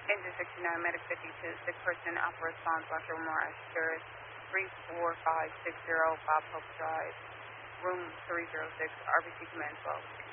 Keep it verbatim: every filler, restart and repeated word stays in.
Engine sixty-nine, Medic fifty-two, sick person, Alpha response, Roger Moore, Asterisk, three four five six zero, Bob Hope Drive, room three zero six, R B C Command twelve.